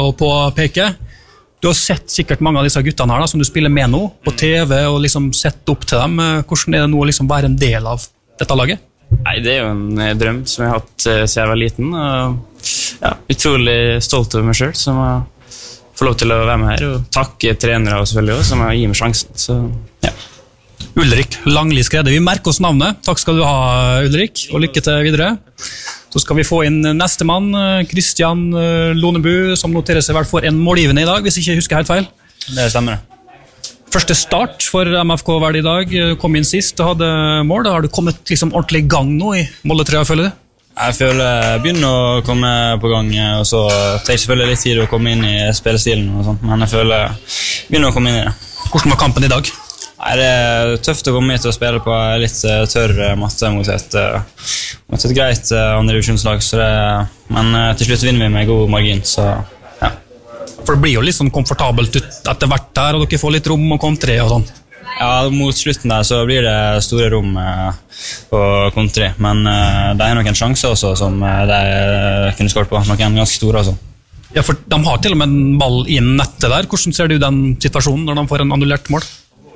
og påpeke. Du har sett sikkert mange av disse guttene her da, som du spiller med nå, på TV, og liksom sett opp til dem. Hvordan det nå å liksom være en del av dette laget? Nei, det jo en drøm som jeg har hatt siden jeg var liten. Og, ja, utrolig stolt over meg selv, som jeg får lov til å være med her, og takke trenere og selvfølgelig også, som har gitt meg sjansen. Så, ja. Ulrik Langli Skrede, vi merker oss navnet. Takk skal du ha, Ulrik, og lykke til videre. Så skal vi få inn neste mann, Kristian Lonebu, som noterer seg hvert for en målgivende i dag, hvis ikke jeg husker helt feil. Det stemmer. Første start for MFK var det i dag, kom inn sist og hadde mål. Har du kommet liksom ordentlig i gang nå i Molde-trøya, føler du? Jeg føler jeg begynner å komme på gang, og så tar jeg selvfølgelig litt tid å komme inn i spillestilen og sånt, men jeg føler jeg begynner å komme inn i det. Hvordan var kampen i dag? Nei, det tøft å komme hit og spille på litt tørr matte mot et greit andre divisjonslag, men til slutt vinner vi med god margin, så ja. For det blir jo litt sånn komfortabelt etter hvert der, og dere får litt rom og kontre og sånn. Ja, mot slutten der så blir det store rom på kontre, men det er nok en sjanse også som de kunne skåret på, noen ganske store også. Ja, for de har til og med en ball inn nettet der. Hvordan ser du den situasjonen når de får en annullert mål?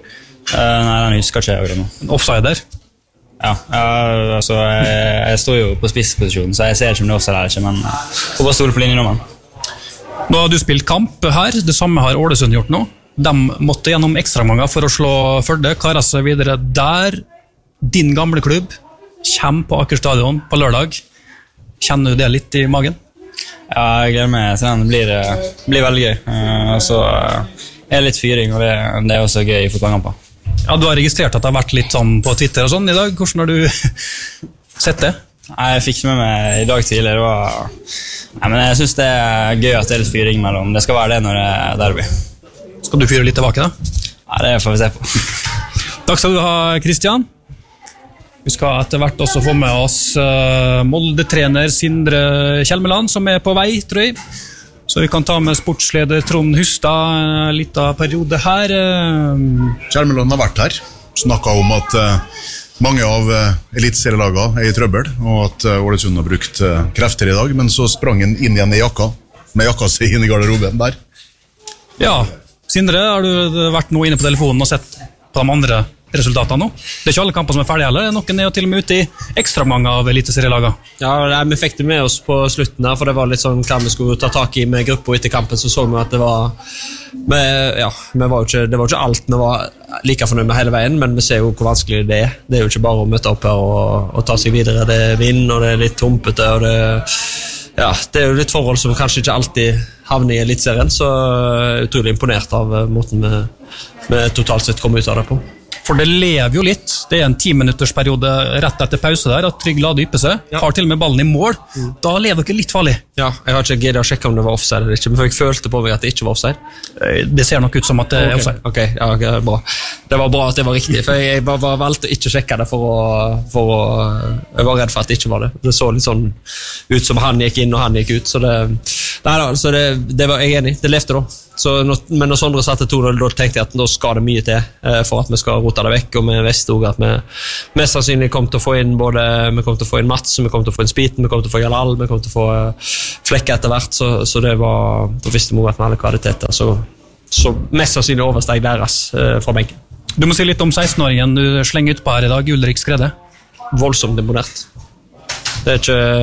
Nei, den husker ikke jeg nå. Offside der? Ja, altså jeg står jo på spissposisjonen, så jeg ser ikke om det er offside eller ikke, men får bare stole på linjedommeren. Nå har du spilt kamp her, det samme har Ålesund gjort nå. De måtte gjennom ekstraganger for å slå Førde, karer seg videre der. Din gamle klubb kommer på Aker Stadion på lørdag. Kjenner du det litt i magen? Ja, jeg gleder meg til den. Det blir veldig gøy. Så er litt fyring, og det er også gøy i fotballkamper. Ja, du har registrert at det har vært litt sånn på Twitter og sånn i dag. Hvordan har du sett det? Jeg fikk med meg i dag tidlig. Men jeg synes det er gøy at det er litt fyring mellom. Det skal være det når det er derby. Skal du fyre litt tilbake da? Ja, det får vi se på. Takk skal du ha, Kristian. Vi skal etter hvert også få med oss Molde-trener Sindre Kjelmeland, som er på vei, tror jeg. Så vi kan ta med sportsleder Trond Hustad litt av periode her. Kjelmeland har vært her, snakket om at mange av eliteserielagene er i trøbbel, og at Ålesund har brukt krefter i dag, men så sprang han inn igjen i jakka, med jakka seg inn i garderoben der. Ja, Sindre, har du vært nå inne på telefonen og sett på de andre resultatene nå? Det er ikke alle kamper som er ferdige heller, noen er jo til og med ute i ekstra mange av eliteserielaga. Ja, vi fikk det med oss på slutten her, for det var litt sånn hva vi skulle ta tak i med gruppa etter kampen, så vi at det var det var jo ikke alt vi var like fornøyd med hele veien, men vi ser jo hvor vanskelig det er. Det er jo ikke bare å møte opp her og ta seg videre. Det er vind, og det er litt tumpete, og det er jo litt forhold som kanskje ikke alltid havner i elitserien, så jeg er utrolig imponert av måten vi totalt sett kom ut av det på. For det lever jo litt. Det er en 10-minuttersperiode rett etter pause der, at Trygg Lade ypper seg. Har til og med ballen i mål. Da lever dere litt farlig. Ja, jeg har ikke giddet å sjekke om det var offside eller ikke, men jeg følte på meg at det ikke var offside. Det ser nok ut som at det er offside. Ok, ja, bra. Det var bra at det var riktig, for jeg bare valgte å ikke sjekke det jeg var redd for at det ikke var det. Det så litt sånn ut som han gikk inn og han gikk ut, så det var jeg enig i. Det levde da. Men når Sondre satte 2-0, da tenkte jeg at da skal det mye til for at vi skal rote det vekk, og vi visste også at vi mest sannsynlig kom til å få inn vi kom til å få inn Mats, vi kom til å få inn Spiten, vi kom til å få Jalal, vi kom til å få Flekke etter hvert, så det var, da visste vi også at vi hadde kvaliteter, så mest sannsynlig oversteg deres fra benken. Du må si litt om 16-åringen du slenger ut på her i dag, Ulrik Skrede. Voldsomt imponert. Det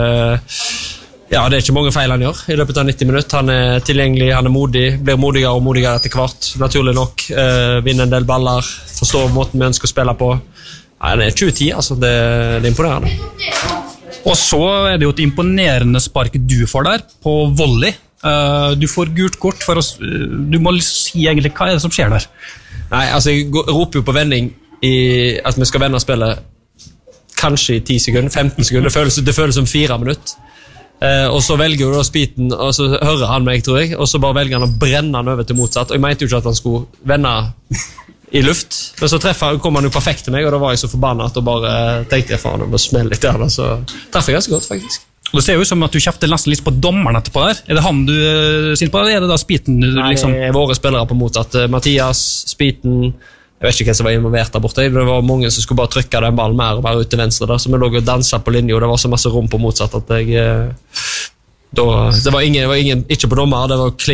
er ikke mange feil han gjør i løpet av 90 minutter. Han er tilgjengelig, han er modig, blir modigere og modigere etter hvert, naturlig nok, vinner en del baller, forstår måten vi ønsker å spille på. Han er 2010, altså, det er imponerende. Og så er det jo et imponerende spark du får der, på volley. Du får gult kort, du må si egentlig hva er det som skjer der? Nei, altså, jeg roper jo på vending at vi skal vende spillet kanskje i 10 sekunder, 15 sekunder, det føles som 4 minutter. Og så velger jo da Spiten, og så hører han meg, tror jeg, og så bare velger han å brenne han over til motsatt, og jeg mente jo ikke at han skulle vende i luft, men så kom han jo perfekt til meg, og da var jeg så forbannet og bare tenkte jeg faen, må smelle litt der, så treffer jeg ganske godt faktisk. Og det ser jo ut som at du kjefter nesten litt på dommeren etterpå der. Er det han du synes på, eller er det da Spiten? Nei, våre spillere på motsatt. Mathias, Spiten, jeg vet ikke hvem som var involvert der borte. Det var mange som skulle bare trykke den ballen mer og bare ut til venstre der, så vi lå og danset på linje, og det var så masse rom på motsatt at det var ingen, ikke på dommer, det var